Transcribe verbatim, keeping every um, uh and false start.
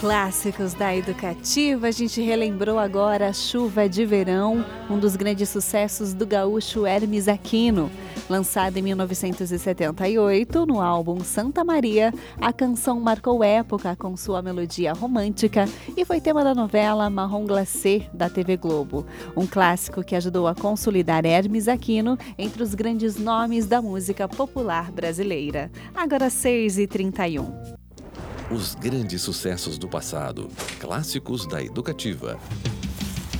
Clássicos da Educativa, a gente relembrou agora Chuva de Verão, um dos grandes sucessos do gaúcho Hermes Aquino. Lançada em mil novecentos e setenta e oito, no álbum Santa Maria, a canção marcou época com sua melodia romântica e foi tema da novela Marrom Glacé, da T V Globo. Um clássico que ajudou a consolidar Hermes Aquino entre os grandes nomes da música popular brasileira. Agora seis e trinta e um. Os grandes sucessos do passado, clássicos da Educativa.